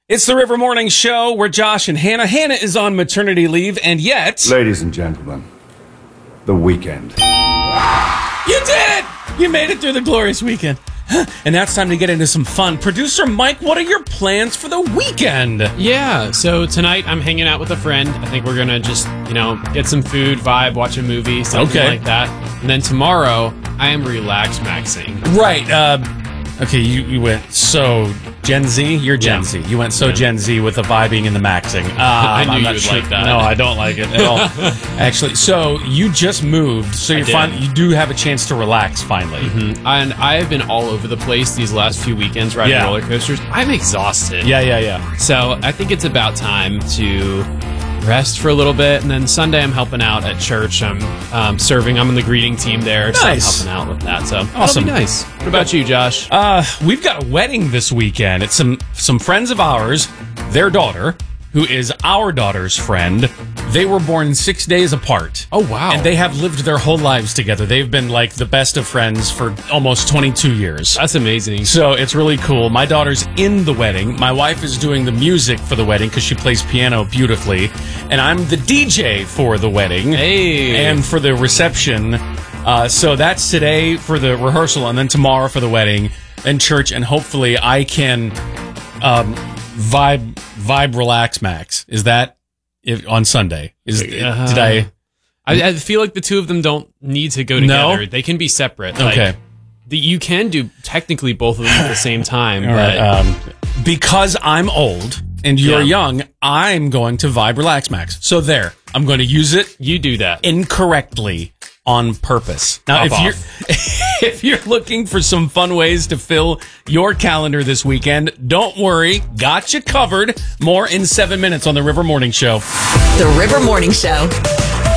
It's the River Morning Show. We're Josh and Hannah. Hannah is on maternity leave, and yet... Ladies and gentlemen, the weekend. You did it! You made it through the glorious weekend. And now it's time to get into some fun. Producer Mike, what are your plans for the weekend? Yeah, so tonight I'm hanging out with a friend. I think we're going to just, get some food, vibe, watch a movie, something like that. And then tomorrow, I am relax maxing. Right. Okay, you went so Gen Z? You're Gen Z. You went so Gen Z with the vibing and the maxing. I knew you would like that. No, I don't like it at all. Actually, so you just moved, so you do have a chance to relax finally. Mm-hmm. And I have been all over the place these last few weekends riding roller coasters. I'm exhausted. Yeah. So I think it's about time to rest for a little bit, and then Sunday I'm helping out at church. I'm serving. I'm on the greeting team there. Nice. So I'm helping out with that. So awesome. That'll be nice. What about you, Josh? We've got a wedding this weekend. It's some friends of ours, their daughter, who is our daughter's friend. They were born 6 days apart. Oh, wow. And they have lived their whole lives together. They've been like the best of friends for almost 22 years. That's amazing. So it's really cool. My daughter's in the wedding. My wife is doing the music for the wedding because she plays piano beautifully. And I'm the DJ for the wedding. Hey. And for the reception. So that's today for the rehearsal, and then tomorrow for the wedding and church. And hopefully I can vibe relax max. Is that on Sunday? I feel like the two of them don't need to go together. No? They can be separate. Okay. You can do technically both of them at the same time. All but right. Because I'm old and you're young, I'm going to vibe relax max. So there, I'm going to use it. You do that incorrectly on purpose. Now, if you're looking for some fun ways to fill your calendar this weekend, don't worry, got you covered. More in 7 minutes on the River Morning Show. The River Morning Show.